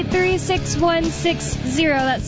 603-6160. That's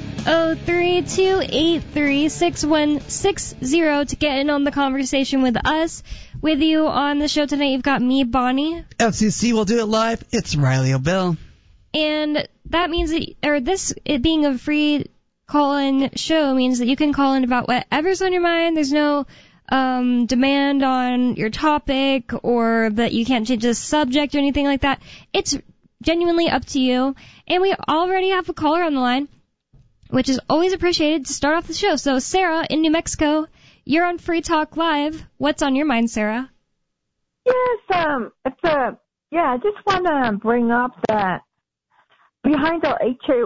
603-283-6160 to get in on the conversation with us. With you on the show tonight, you've got me, Bonnie. FCC will do it live. It's Riley O'Bill. And that means that, it being a free call-in show means that you can call in about whatever's on your mind. There's no demand on your topic or that you can't change the subject or anything like that. It's genuinely up to you. And we already have a caller on the line, which is always appreciated to start off the show. So, Sarah in New Mexico, you're on Free Talk Live. What's on your mind, Sarah? Yes, I just want to bring up that behind our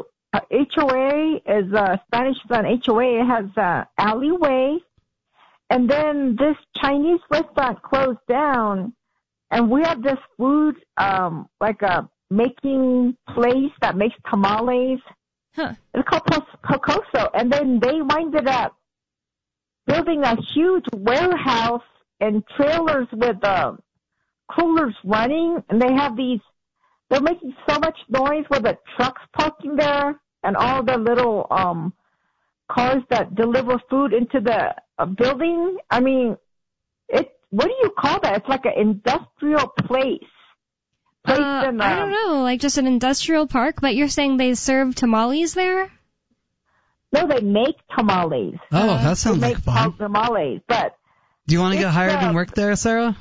HOA is Spanish Sun HOA. It has an alleyway, and then this Chinese restaurant closed down, and we have this food, like a making place that makes tamales. Huh. It's called Pocoso, and then they winded up building a huge warehouse and trailers with coolers running, and they have they're making so much noise with the trucks parking there and all the little cars that deliver food into the building. I mean, what do you call that? It's like an industrial place. I don't know, like just an industrial park, but you're saying they serve tamales there? No, they make tamales. Oh, that sounds like fun. They make tamales, but... Do you want to get hired and work there, Sarah?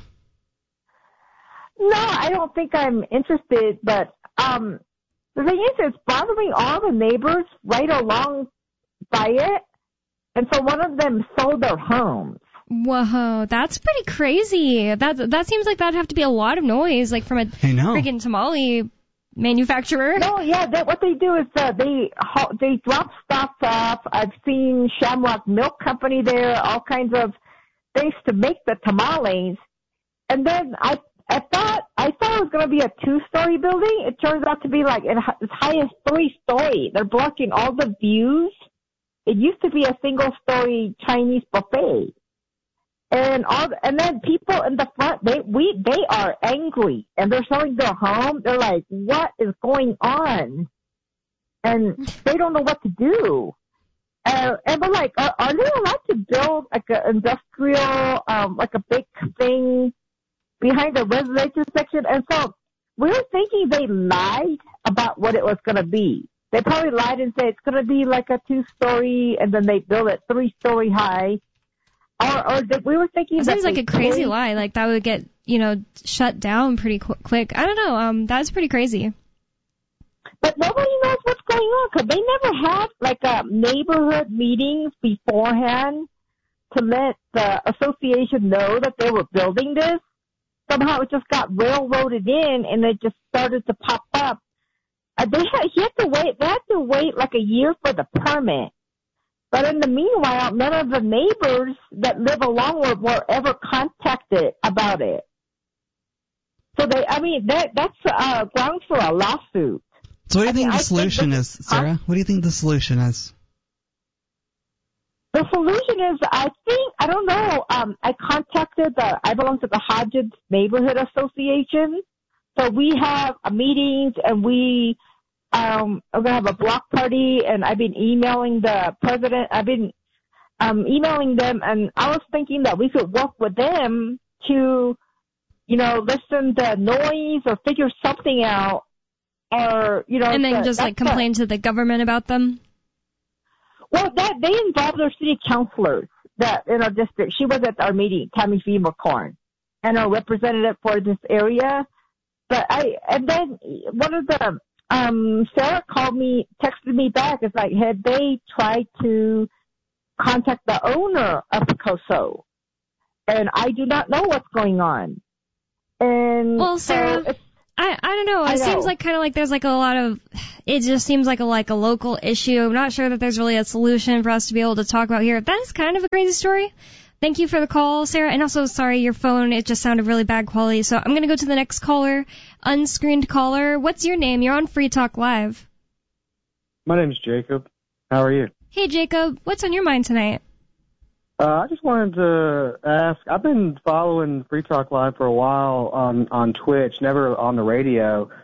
No, I don't think I'm interested, but the thing is, it's bothering all the neighbors right along by it, and so one of them sold their homes. Whoa, that's pretty crazy. That seems like that'd have to be a lot of noise, like from a freaking tamale manufacturer. No, yeah, what they do is they drop stuff off. I've seen Shamrock Milk Company there, all kinds of things to make the tamales. And then I thought it was going to be a 2-story building. It turns out to be like as high as 3-story. They're blocking all the views. It used to be a single-story Chinese buffet. And then people in the front, they are angry, and they're showing their home. They're like, what is going on? And they don't know what to do. And we're like, are they allowed to build like an industrial, like a big thing behind the residential section? And so we were thinking they lied about what it was going to be. They probably lied and said it's going to be like a 2-story, and then they build it 3-story high. Or we were thinking that seems like a crazy lie. Like that would get, shut down pretty quick. I don't know. That's pretty crazy. But nobody knows what's going on because they never had like a neighborhood meetings beforehand to let the association know that they were building this. Somehow it just got railroaded in, and it just started to pop up. They had to wait like a year for the permit. But in the meanwhile, none of the neighbors that live along were ever contacted about it. So that's grounds for a lawsuit. So what do you think the solution is, Sarah? What do you think the solution is? The solution is, I don't know, I belong to the Hodges Neighborhood Association. So we have meetings, and we are going to have a block party, and I've been emailing the president. I've been emailing them, and I was thinking that we could work with them to, listen to noise or figure something out, or, And then just, complain to the government about them? Well, they involved their city councilors that in our district. She was at our meeting, Tammy V. McCorn, and our representative for this area. And then one of the, Sarah texted me back. It's like, had they tried to contact the owner of Pocoso? And I do not know what's going on. And well, Sarah, I don't know. It seems like kind of like there's like a lot of, it just seems like a local issue. I'm not sure that there's really a solution for us to be able to talk about here. That is kind of a crazy story. Thank you for the call, Sarah. And also, sorry, your phone, it just sounded really bad quality. So I'm going to go to the next caller, unscreened caller. What's your name? You're on Free Talk Live. My name's Jacob. How are you? Hey, Jacob. What's on your mind tonight? I just wanted to ask, I've been following Free Talk Live for a while on Twitch, never on the radio.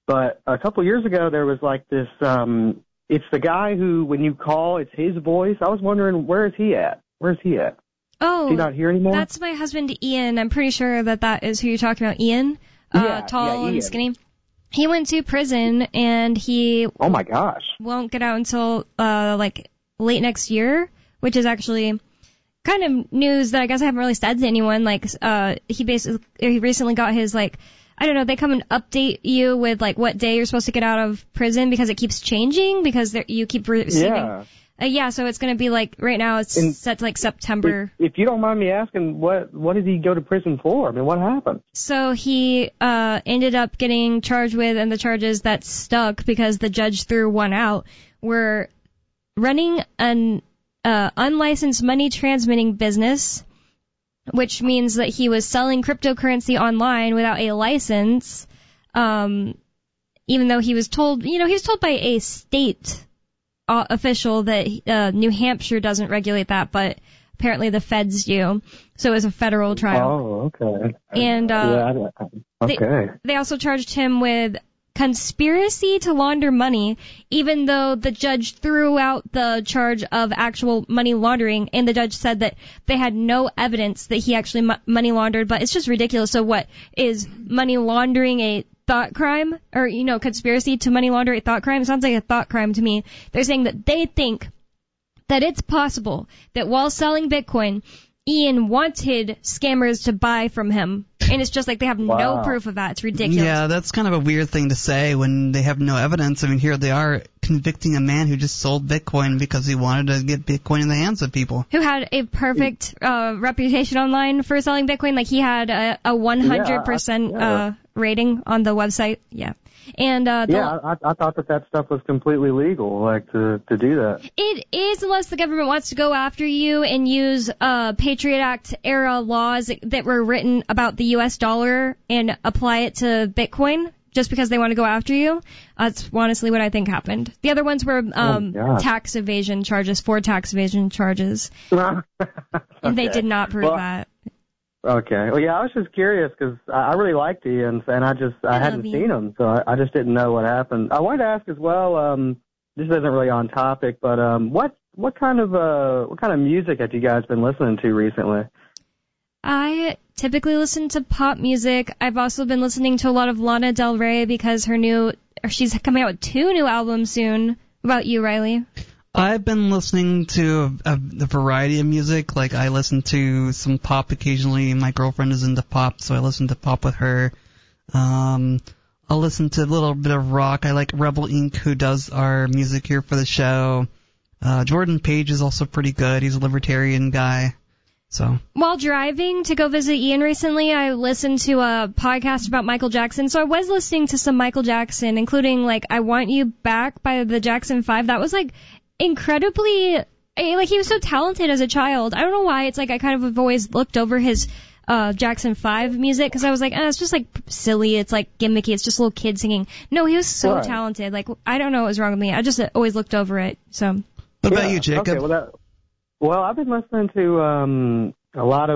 But a couple years ago, there was like this, it's the guy who, when you call, it's his voice. I was wondering, where is he at? Where's he at? Oh, is he not here anymore? That's my husband, Ian. I'm pretty sure that is who you're talking about, Ian. Tall Ian. and skinny. He went to prison, and he Oh my gosh. won't get out until like late next year, which is actually kind of news that I guess I haven't really said to anyone. Like he recently got his, like, I don't know, they come and update you with like what day you're supposed to get out of prison because it keeps changing because you keep receiving. Yeah, so it's going to be like, right now it's set to like September. If you don't mind me asking, what did he go to prison for? I mean, what happened? So he ended up getting charged with, and the charges that stuck because the judge threw one out, were running an unlicensed money transmitting business, which means that he was selling cryptocurrency online without a license, even though he was told, he was told by a state official that New Hampshire doesn't regulate that, but apparently the feds do. So it was a federal trial. Oh, okay. And okay. They also charged him with conspiracy to launder money, even though the judge threw out the charge of actual money laundering, and the judge said that they had no evidence that he actually money laundered. But it's just ridiculous. So what, is money laundering a thought crime, or conspiracy to money launder a thought crime? It sounds like a thought crime to me. They're saying that they think that it's possible that while selling Bitcoin, Ian wanted scammers to buy from him, and it's just like they have no proof of that. It's ridiculous. Yeah, that's kind of a weird thing to say when they have no evidence. I mean, here they are convicting a man who just sold Bitcoin because he wanted to get Bitcoin in the hands of people. Who had a perfect reputation online for selling Bitcoin. Like, he had a 100% rating on the website. Yeah. And I thought that stuff was completely legal, like to do that. It is, unless the government wants to go after you and use Patriot Act era laws that were written about the U.S. dollar and apply it to Bitcoin just because they want to go after you. That's honestly what I think happened. The other ones were tax evasion charges, and they did not prove that. Okay. Well, yeah, I was just curious because I really liked Ian, and I hadn't seen him, so I just didn't know what happened. I wanted to ask as well. This isn't really on topic, but what kind of music have you guys been listening to recently? I typically listen to pop music. I've also been listening to a lot of Lana Del Rey because she's coming out with 2 new albums soon. What about you, Riley? I've been listening to a variety of music. Like, I listen to some pop occasionally. My girlfriend is into pop, so I listen to pop with her. I'll listen to a little bit of rock. I like Rebel Inc., who does our music here for the show. Jordan Page is also pretty good. He's a libertarian guy. So, while driving to go visit Ian recently, I listened to a podcast about Michael Jackson. So I was listening to some Michael Jackson, including like I Want You Back by the Jackson 5. That was like incredibly, like, he was so talented as a child. I don't know why. It's like I kind of have always looked over his Jackson 5 music because I was like, it's just like silly. It's like gimmicky. It's just little kids singing. No, he was so talented. Like, I don't know what was wrong with me. I just always looked over it. So. What about you, Jacob? Okay, well, I've been listening to a lot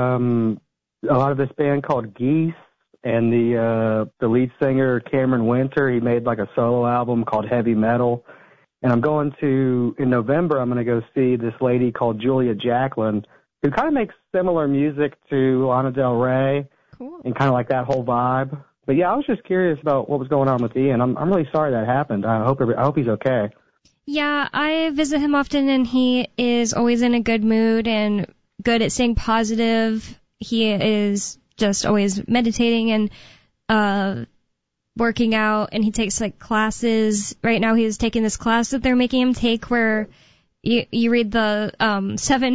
of this band called Geese, and the lead singer Cameron Winter. He made like a solo album called Heavy Metal. And in November, I'm going to go see this lady called Julia Jacklin, who kind of makes similar music to Lana Del Rey. Cool. And kind of like that whole vibe. But yeah, I was just curious about what was going on with Ian. I'm really sorry that happened. I hope he's okay. Yeah, I visit him often, and he is always in a good mood and good at staying positive. He is just always meditating and working out, and he takes like classes. Right now he's taking this class that they're making him take where you read the 7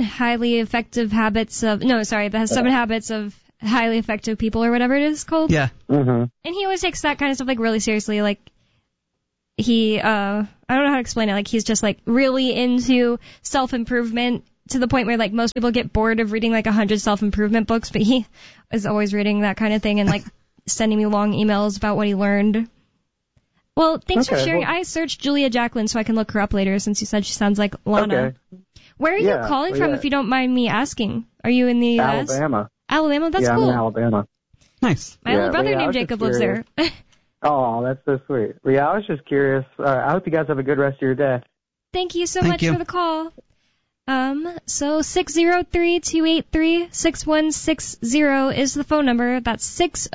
habits of highly effective people, or whatever it is called. Yeah. Mm-hmm. And he always takes that kind of stuff like really seriously. Like, he I don't know how to explain it. Like, he's just like really into self-improvement to the point where like most people get bored of reading like 100 self-improvement books, but he is always reading that kind of thing and like sending me long emails about what he learned. Well, thanks for sharing. I searched Julia Jacklin so I can look her up later since you said she sounds like Lana. Okay. Where are you calling from, if you don't mind me asking? Are you in the U.S.? Alabama. Alabama? That's cool. cool. I'm in Alabama. Nice. My older brother named Jacob lives there. Oh, that's so sweet. Well, yeah, I was just curious. I hope you guys have a good rest of your day. Thank you so much for the call. So 603-283-6160 is the phone number. That's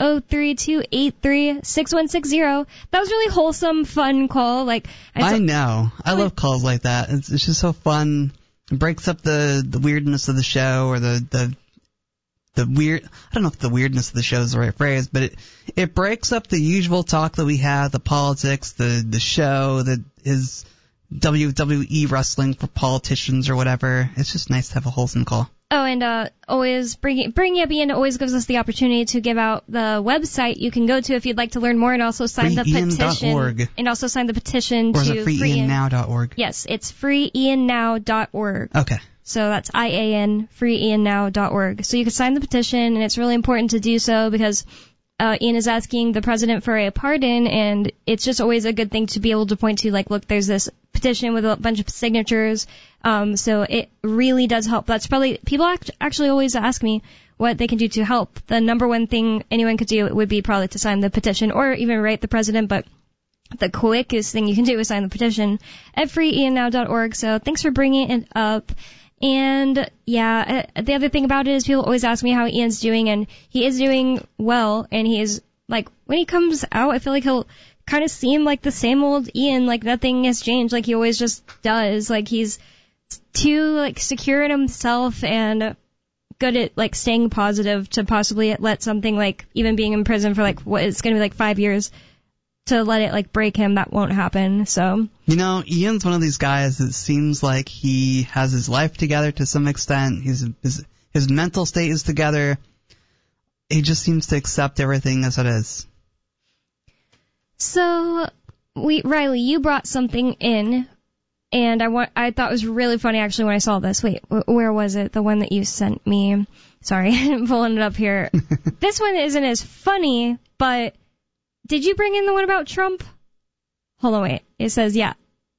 603-283-6160. That was really wholesome, fun call. Like I know. I love calls like that. It's just so fun. It breaks up the weirdness of the show, or the weird, I don't know if the weirdness of the show is the right phrase, but it breaks up the usual talk that we have, the politics, the show that is WWE wrestling for politicians or whatever. It's just nice to have a wholesome call. Oh, and always bringing up Ian always gives us the opportunity to give out the website you can go to if you'd like to learn more, and also sign the petition. And also sign the petition to freeian.org. Or is it freeiannow.org? Yes, it's freeiannow.org. Okay. So that's IAN, freeiannow.org. So you can sign the petition, and it's really important to do so because Ian is asking the president for a pardon, and it's just always a good thing to be able to point to, like, look, there's this petition with a bunch of signatures. So it really does help. That's probably, people actually always ask me what they can do to help. The number one thing anyone could do would be probably to sign the petition or even write the president, but the quickest thing you can do is sign the petition at freeiannow.org. So thanks for bringing it up. And yeah, the other thing about it is people always ask me how Ian's doing, and he is doing well. And he is, like, when he comes out, I feel like he'll kind of seem like the same old Ian, like nothing has changed, like he always just does. Like he's too, like, secure in himself and good at, like, staying positive to possibly let something like even being in prison for, like, what it's going to be like 5 years, to let it, like, break him. That won't happen. So, you know, Ian's one of these guys that seems like he has his life together to some extent. His mental state is together. He just seems to accept everything as it is. So, Riley, you brought something in, and I thought it was really funny actually when I saw this. Wait, where was it? The one that you sent me. Sorry, I'm pulling it up here. This one isn't as funny, but did you bring in the one about Trump? Hold on, wait. It says, yeah.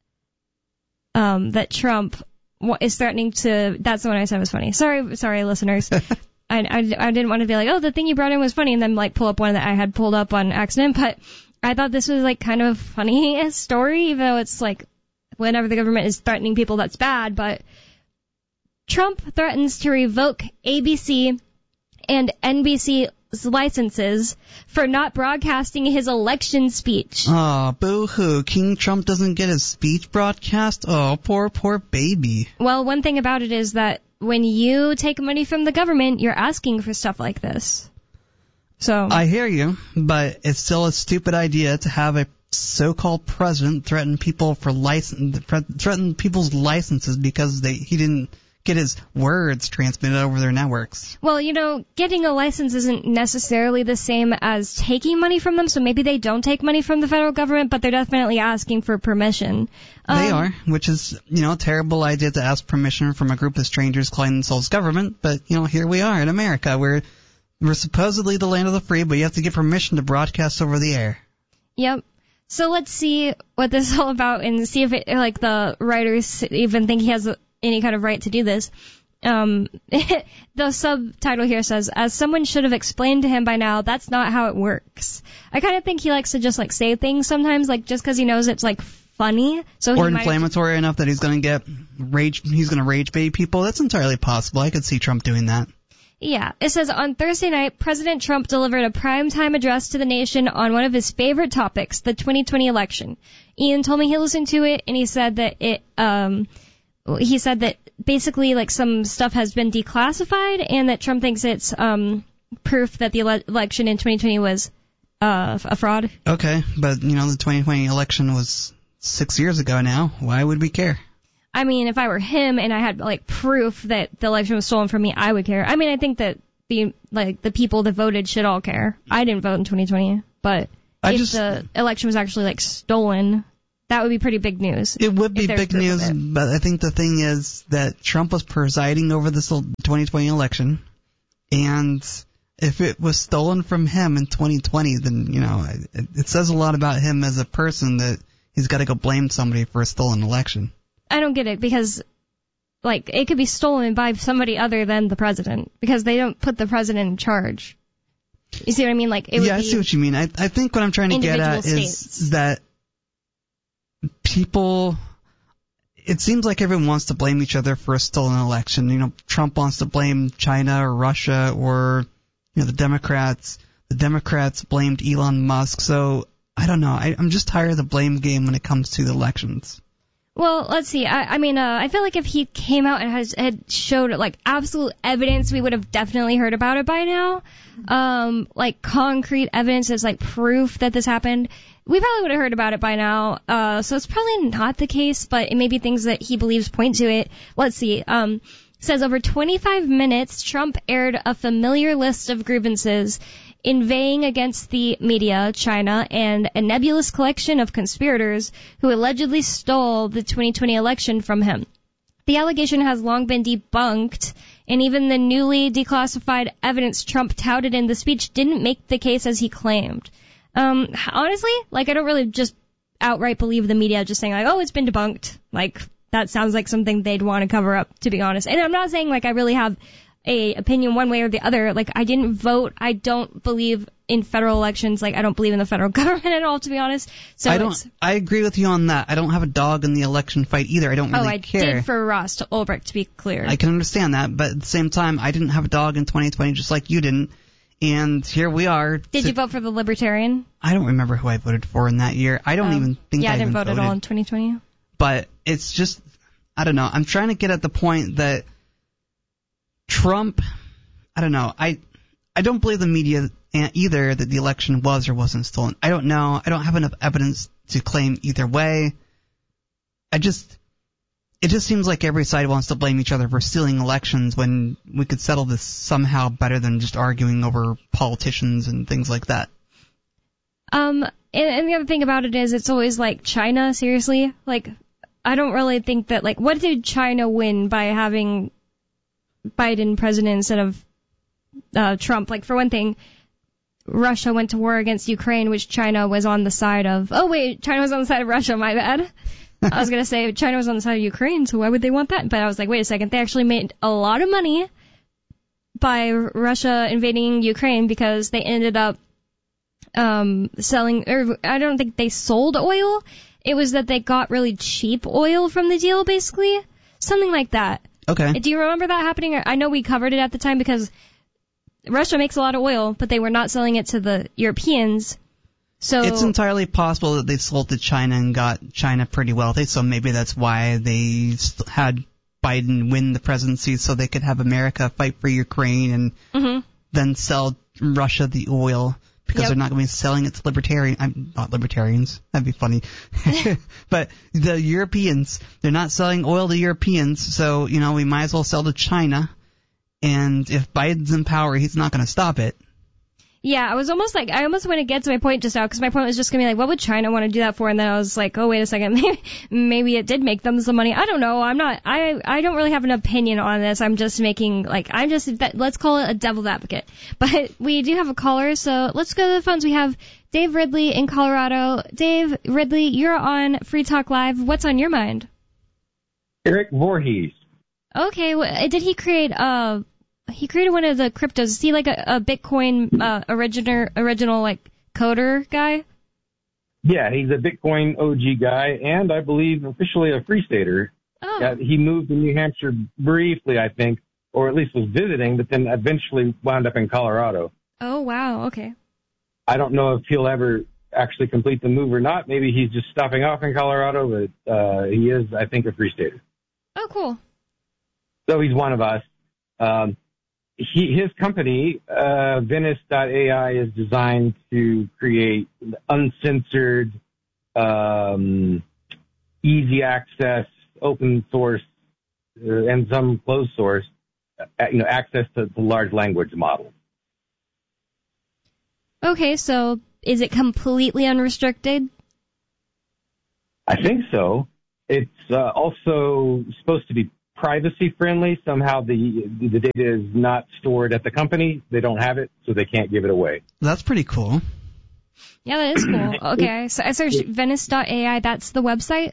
That Trump is threatening to, that's the one I said was funny. Sorry, listeners. I didn't want to be like, oh, the thing you brought in was funny, and then, like, pull up one that I had pulled up on accident, but I thought this was, like, kind of a funny story, even though it's, like, whenever the government is threatening people, that's bad, but Trump threatens to revoke ABC and NBC's licenses for not broadcasting his election speech. Oh, boo-hoo. King Trump doesn't get his speech broadcast? Oh, poor baby. Well, one thing about it is that when you take money from the government, you're asking for stuff like this. So I hear you, but it's still a stupid idea to have a so-called president threaten people for threaten people's licenses because he didn't get his words transmitted over their networks. Well, you know, getting a license isn't necessarily the same as taking money from them, so maybe they don't take money from the federal government, but they're definitely asking for permission. They are, which is, you know, a terrible idea to ask permission from a group of strangers calling themselves government, but, you know, here we are in America, where we're supposedly the land of the free, but you have to get permission to broadcast over the air. Yep. So let's see what this is all about and see if it, like, the writers even think he has any kind of right to do this. The subtitle here says, as someone should have explained to him by now, that's not how it works. I kind of think he likes to just, like, say things sometimes, like, just because he knows it's, like, funny. So or inflammatory enough that he's going to rage bait people. That's entirely possible. I could see Trump doing that. Yeah. It says, on Thursday night, President Trump delivered a primetime address to the nation on one of his favorite topics, the 2020 election. Ian told me he listened to it, and he said that basically, like, some stuff has been declassified, and that Trump thinks it's proof that the election in 2020 was a fraud. Okay, but, you know, the 2020 election was 6 years ago now. Why would we care? I mean, if I were him and I had, like, proof that the election was stolen from me, I would care. I mean, I think that the people that voted should all care. I didn't vote in 2020, but if the election was actually, like, stolen, that would be pretty big news. It would be big news, but I think the thing is that Trump was presiding over this 2020 election, and if it was stolen from him in 2020, then, you know, it says a lot about him as a person that he's got to go blame somebody for a stolen election. I don't get it, because, like, it could be stolen by somebody other than the president, because they don't put the president in charge. You see what I mean? Like it would I be see what you mean. I think what I'm trying to get at is that people. It seems like everyone wants to blame each other for a stolen election. You know, Trump wants to blame China or Russia or, you know, the Democrats. The Democrats blamed Elon Musk. So, I don't know. I'm just tired of the blame game when it comes to the elections. Well, let's see. I feel like if he came out and had showed like absolute evidence, we would have definitely heard about it by now. Like concrete evidence as like proof that this happened. We probably would have heard about it by now. So it's probably not the case, but it may be things that he believes point to it. Let's see. Says over 25 minutes, Trump aired a familiar list of grievances inveighing against the media, China, and a nebulous collection of conspirators who allegedly stole the 2020 election from him. The allegation has long been debunked, and even the newly declassified evidence Trump touted in the speech didn't make the case as he claimed. Honestly, like, I don't really just outright believe the media just saying, like, oh, it's been debunked. Like, that sounds like something they'd want to cover up, to be honest. And I'm not saying, like, I really have a opinion one way or the other. Like, I didn't vote. I don't believe in federal elections. Like, I don't believe in the federal government at all, to be honest. So I agree with you on that. I don't have a dog in the election fight either. I don't really care. I did for Ross Ulbricht, to be clear. I can understand that, but at the same time, I didn't have a dog in 2020 just like you didn't. And here we are. Did you vote for the Libertarian? I don't remember who I voted for in that year. I don't even think I didn't vote at all in 2020. But it's just, I don't know. I'm trying to get at the point that Trump, I don't know. I don't believe the media either that the election was or wasn't stolen. I don't know. I don't have enough evidence to claim either way. It just seems like every side wants to blame each other for stealing elections when we could settle this somehow better than just arguing over politicians and things like that. And the other thing about it is it's always like China, seriously. Like, I don't really think that, like, what did China win by having Biden president instead of Trump? Like, for one thing, Russia went to war against Ukraine, which China was on the side of. Oh, wait, China was on the side of Russia, my bad. I was going to say China was on the side of Ukraine, so why would they want that? But I was like, wait a second, they actually made a lot of money by Russia invading Ukraine because they ended up selling, or I don't think they sold oil. It was that they got really cheap oil from the deal, basically. Something like that. Okay. Do you remember that happening? I know we covered it at the time because Russia makes a lot of oil, but they were not selling it to the Europeans. So it's entirely possible that they sold to China and got China pretty wealthy, so maybe that's why they had Biden win the presidency so they could have America fight for Ukraine and then sell Russia the oil because they're not going to be selling it to not libertarians. That'd be funny. But the Europeans, they're not selling oil to Europeans, so, you know, we might as well sell to China. And if Biden's in power, he's not going to stop it. Yeah, I almost want to get to my point just now, because my point was just going to be like, what would China want to do that for? And then I was like, oh, wait a second, maybe it did make them some money. I don't know. I don't really have an opinion on this. I'm just making, like, let's call it a devil's advocate. But we do have a caller, so let's go to the phones. We have Dave Ridley in Colorado. Dave Ridley, you're on Free Talk Live. What's on your mind? Eric Voorhees. Okay, did he create he created one of the cryptos. Is he like a Bitcoin original like coder guy? Yeah, he's a Bitcoin OG guy, and I believe officially a Free Stater. Oh. Yeah, he moved to New Hampshire briefly, I think, or at least was visiting, but then eventually wound up in Colorado. Oh, wow, okay. I don't know if he'll ever actually complete the move or not. Maybe he's just stopping off in Colorado, but he is, I think, a Free Stater. Oh, cool. So he's one of us. His company, Venice.ai, is designed to create uncensored, easy access, open source, and some closed source, access to large language models. Okay, so is it completely unrestricted? I think so. It's also supposed to be privacy friendly. Somehow the data is not stored at the company. They don't have it, so they can't give it away. That's pretty cool. Yeah, that is cool. Okay, so I searched Venice.ai. That's the website?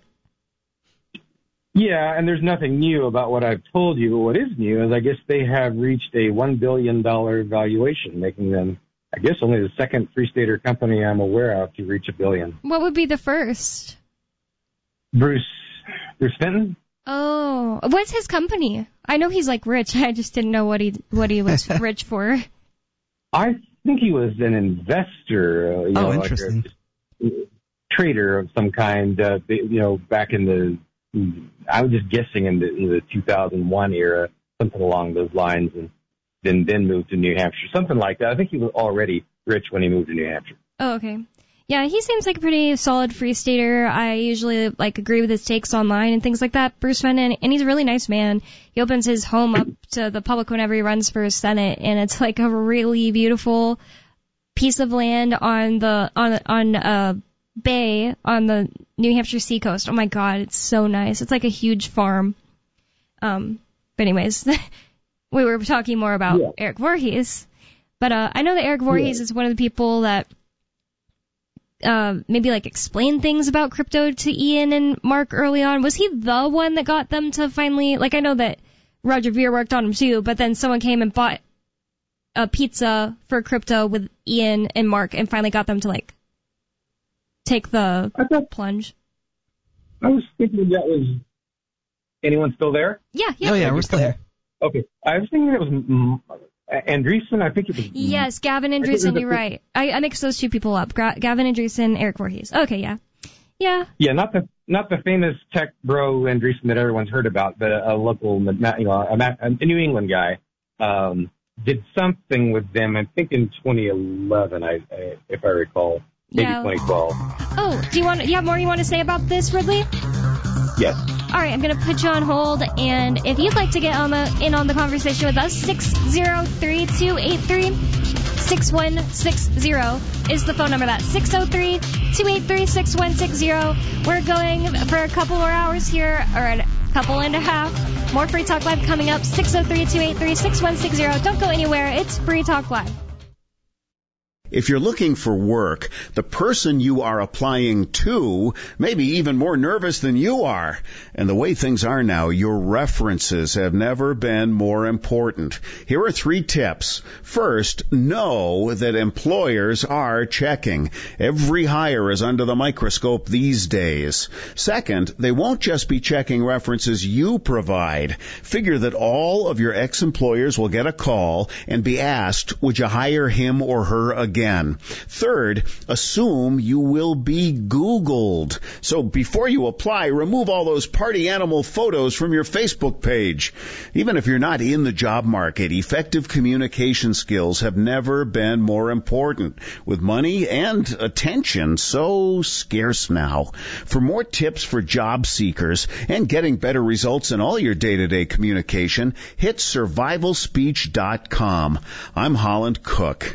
Yeah, and there's nothing new about what I've told you. What is new is I guess they have reached a $1 billion valuation, making them I guess only the second Free Stater company I'm aware of to reach $1 billion. What would be the first? Bruce Fenton? Oh, what's his company? I know he's like rich. I just didn't know what he was rich for. I think he was an investor. Interesting. Like a trader of some kind. Back in the, I was just guessing in the 2001 era, something along those lines, and then moved to New Hampshire, something like that. I think he was already rich when he moved to New Hampshire. Oh, okay. Yeah, he seems like a pretty solid Free Stater. I usually agree with his takes online and things like that. Bruce Fenton, and he's a really nice man. He opens his home up to the public whenever he runs for Senate, and it's like a really beautiful piece of land on a bay on the New Hampshire seacoast. Oh my God, it's so nice. It's like a huge farm. But anyways, we were talking more about Eric Voorhees, but I know that Eric Voorhees is one of the people that maybe explain things about crypto to Ian and Mark early on. Was he the one that got them to finally, I know that Roger Ver worked on him too, but then someone came and bought a pizza for crypto with Ian and Mark and finally got them to take the plunge. I was thinking that was, anyone still there? Yeah. Oh yeah, we're still here. Okay. I was thinking it was Andreessen. I think it was. Yes, Gavin Andresen, you're right. I mixed those two people up. Gavin Andresen, Eric Voorhees. Okay, yeah. Yeah. Yeah, not the famous tech bro Andresen that everyone's heard about, but a local, a New England guy, did something with them, I think in 2011, if I recall. Maybe 2012. Oh, do you have more you want to say about this, Ridley? Yes. All right, I'm going to put you on hold, and if you'd like to get in on the conversation with us, 603-283-6160 is the phone number. That's 603-283-6160. We're going for a couple more hours here, or a couple and a half. More Free Talk Live coming up, 603-283-6160. Don't go anywhere. It's Free Talk Live. If you're looking for work, the person you are applying to may be even more nervous than you are. And the way things are now, your references have never been more important. Here are 3 tips. First, know that employers are checking. Every hire is under the microscope these days. Second, they won't just be checking references you provide. Figure that all of your ex-employers will get a call and be asked, would you hire him or her again? Third, assume you will be Googled. So before you apply, remove all those party animal photos from your Facebook page. Even if you're not in the job market, effective communication skills have never been more important, with money and attention so scarce now. For more tips for job seekers and getting better results in all your day-to-day communication, hit survivalspeech.com. I'm Holland Cook.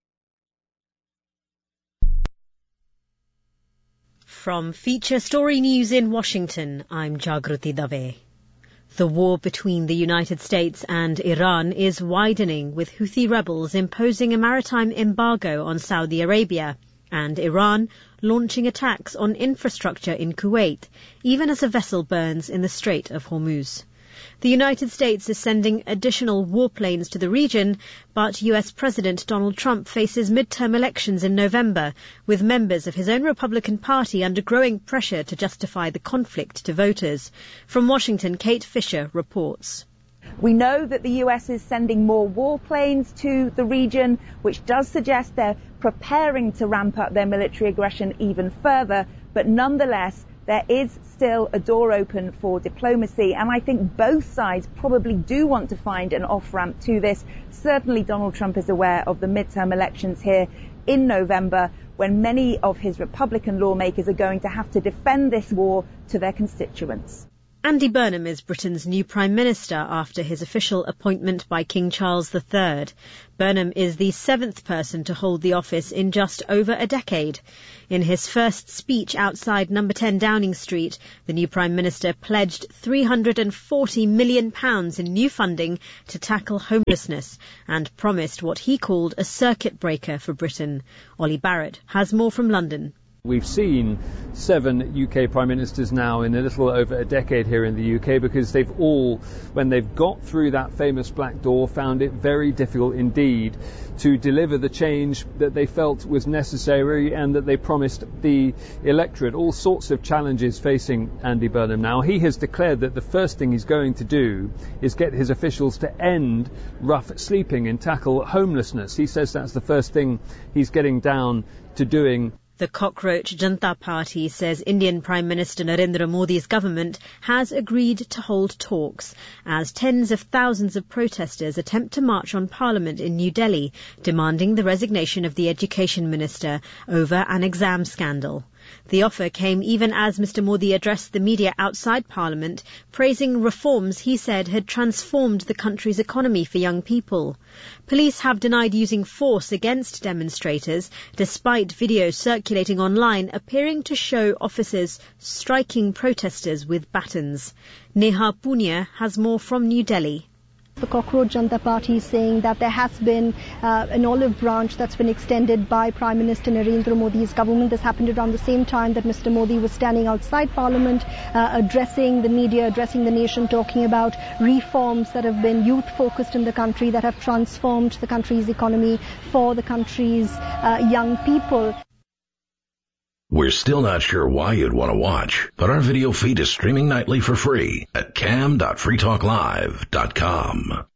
From Feature Story News in Washington, I'm Jagruti Dave. The war between the United States and Iran is widening, with Houthi rebels imposing a maritime embargo on Saudi Arabia and Iran launching attacks on infrastructure in Kuwait, even as a vessel burns in the Strait of Hormuz. The United States is sending additional warplanes to the region, but U.S. President Donald Trump faces midterm elections in November, with members of his own Republican Party under growing pressure to justify the conflict to voters. From Washington, Kate Fisher reports. We know that the U.S. is sending more warplanes to the region, which does suggest they're preparing to ramp up their military aggression even further, but nonetheless, there is still a door open for diplomacy, and I think both sides probably do want to find an off-ramp to this. Certainly Donald Trump is aware of the midterm elections here in November, when many of his Republican lawmakers are going to have to defend this war to their constituents. Andy Burnham is Britain's new Prime Minister after his official appointment by King Charles III. Burnham is the 7th person to hold the office in just over a decade. In his first speech outside No. 10 Downing Street, the new Prime Minister pledged £340 million in new funding to tackle homelessness and promised what he called a circuit breaker for Britain. Ollie Barrett has more from London. We've seen 7 UK Prime Ministers now in a little over a decade here in the UK, because they've all, when they've got through that famous black door, found it very difficult indeed to deliver the change that they felt was necessary and that they promised the electorate. All sorts of challenges facing Andy Burnham now. He has declared that the first thing he's going to do is get his officials to end rough sleeping and tackle homelessness. He says that's the first thing he's getting down to doing. The Cockroach Janata Party says Indian Prime Minister Narendra Modi's government has agreed to hold talks as tens of thousands of protesters attempt to march on Parliament in New Delhi, demanding the resignation of the Education Minister over an exam scandal. The offer came even as Mr. Modi addressed the media outside Parliament, praising reforms he said had transformed the country's economy for young people. Police have denied using force against demonstrators, despite videos circulating online appearing to show officers striking protesters with batons. Neha Punia has more from New Delhi. The Cockroach Janata Party is saying that there has been an olive branch that's been extended by Prime Minister Narendra Modi's government. This happened around the same time that Mr. Modi was standing outside Parliament, addressing the media, addressing the nation, talking about reforms that have been youth-focused in the country, that have transformed the country's economy for the country's young people. We're still not sure why you'd want to watch, but our video feed is streaming nightly for free at cam.freetalklive.com.